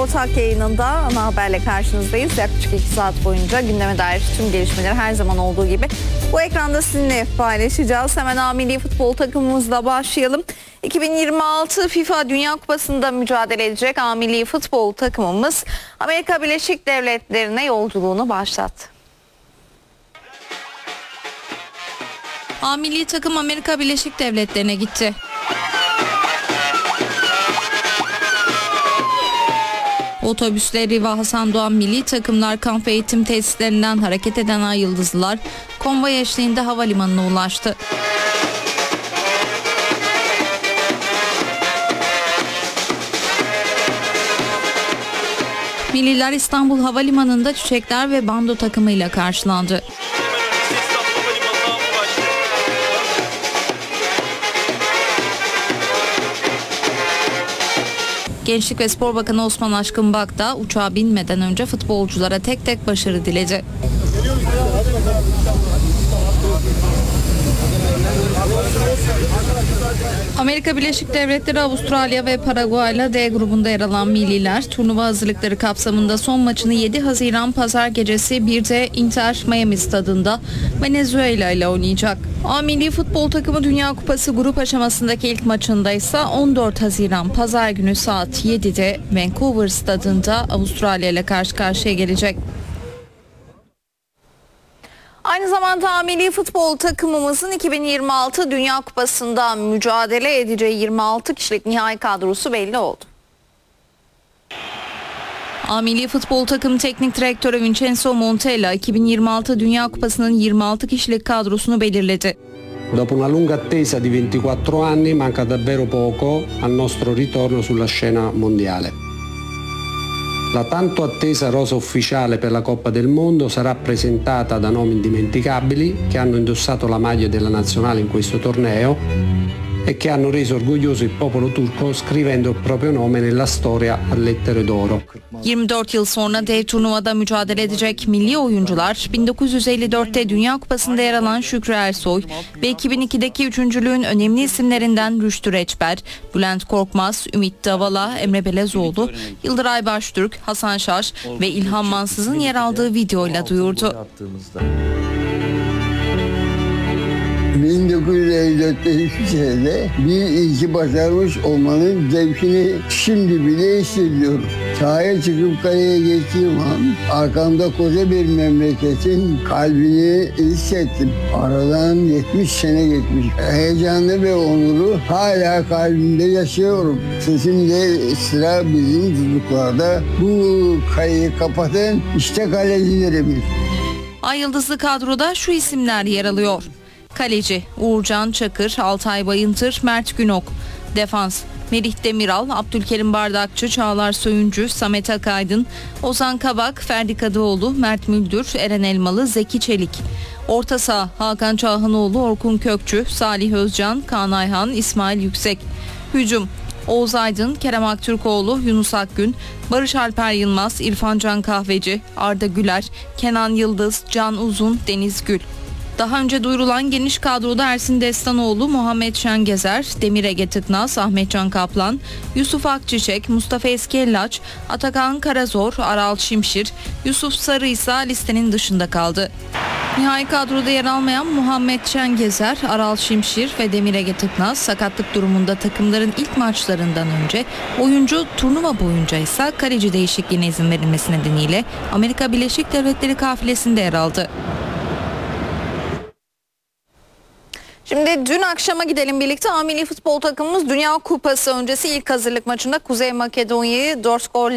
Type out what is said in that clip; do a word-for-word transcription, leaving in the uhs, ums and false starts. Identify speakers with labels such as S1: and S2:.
S1: ortak yayınında ana haberle karşınızdayız. Yaklaşık iki saat boyunca gündeme dair tüm gelişmeleri her zaman olduğu gibi bu ekranda sizinle paylaşacağız. Hemen A Milli Futbol takımımızla başlayalım. iki bin yirmi altı FIFA Dünya Kupası'nda mücadele edecek A Milli Futbol takımımız Amerika Birleşik Devletleri'ne yolculuğunu başlattı.
S2: A Milli takım Amerika Birleşik Devletleri'ne gitti. Otobüsle Riva Hasan Doğan milli takımlar kamp ve eğitim tesislerinden hareket eden Ay Yıldızlılar konvoy eşliğinde havalimanına ulaştı. Milliler İstanbul Havalimanı'nda çiçekler ve bando takımıyla karşılandı. Gençlik ve Spor Bakanı Osman Aşkın Bak da uçağa binmeden önce futbolculara tek tek başarı diledi. Amerika Birleşik Devletleri, Avustralya ve Paraguay'la D grubunda yer alan milliler turnuva hazırlıkları kapsamında son maçını yedi Haziran Pazar gecesi birde Inter Miami stadında Venezuela ile oynayacak. A Milli Futbol takımı Dünya Kupası grup aşamasındaki ilk maçında ise on dört Haziran Pazar günü saat yedide Vancouver stadında Avustralya ile karşı karşıya gelecek.
S1: Aynı zamanda A Milli Futbol takımımızın iki bin yirmi altı Dünya Kupası'nda mücadele edeceği yirmi altı kişilik nihai kadrosu belli oldu.
S2: A Milli Futbol takım teknik direktörü Vincenzo Montella iki bin yirmi altı Dünya Kupası'nın yirmi altı kişilik kadrosunu belirledi.
S3: Dopo una lunga attesa di ventiquattro anni manca davvero poco al nostro ritorno sulla scena mondiale. La tanto attesa rosa ufficiale per la Coppa del Mondo sarà presentata da nomi indimenticabili che hanno indossato la maglia della nazionale in questo torneo e che hanno reso orgoglioso il popolo turco scrivendo il proprio nome nella storia a lettere d'oro.
S2: yirmi dört yıl sonra dev turnuvada mücadele edecek milli oyuncular bin dokuz yüz elli dörtte Dünya Kupası'nda yer alan Şükrü Ersoy ve iki bin ikideki üçüncülüğün önemli isimlerinden Rüştü Reçber, Bülent Korkmaz, Ümit Davala, Emre Belezoğlu, Yıldıray Baştürk, Hasan Şaş ve İlhan Mansız'ın yer aldığı videoyla duyurdu.
S4: bin dokuz yüz elli dörtte hiçbir senede bir iki başarmış olmanın zevkini şimdi bile hissediyorum. Sahaya çıkıp kaleye geçtiğim an arkamda koca bir memleketin kalbini hissettim. Aradan yetmiş sene geçmiş. Heyecanlı ve onuru hala kalbimde yaşıyorum. Sesimde sıra bizim çocuklarda. Bu kaleyi kapatın, işte kalecilerimiz.
S2: Ay Yıldızlı kadroda şu isimler yer alıyor. Kaleci Uğurcan Çakır, Altay Bayıntır, Mert Günok. Defans Melih Demiral, Abdülkerim Bardakçı, Çağlar Söyüncü, Samet Akaydın, Ozan Kabak, Ferdi Kadıoğlu, Mert Müldür, Eren Elmalı, Zeki Çelik. Orta saha Hakan Çağhanoğlu, Orkun Kökçü, Salih Özcan, Kaan Ayhan, İsmail Yüksek. Hücum Oğuz Aydın, Kerem Aktürkoğlu, Yunus Akgün, Barış Alper Yılmaz, İrfan Can Kahveci, Arda Güler, Kenan Yıldız, Can Uzun, Deniz Gül. Daha önce duyurulan geniş kadroda Ersin Destanoğlu, Muhammed Şengezer, Demir Ege Tıknaz, Ahmetcan Kaplan, Yusuf Akçiçek, Mustafa Eskellaç, Atakan Karazor, Aral Şimşir, Yusuf Sarı ise listenin dışında kaldı. Nihai kadroda yer almayan Muhammed Şengezer, Aral Şimşir ve Demir Ege Tıknaz sakatlık durumunda takımların ilk maçlarından önce, oyuncu turnuva boyunca ise kaleci değişikliğine izin verilmesi nedeniyle Amerika Birleşik Devletleri kafilesinde yer aldı.
S1: Şimdi dün akşama gidelim birlikte. A Milli Futbol takımımız Dünya Kupası öncesi ilk hazırlık maçında Kuzey Makedonya'yı dört gol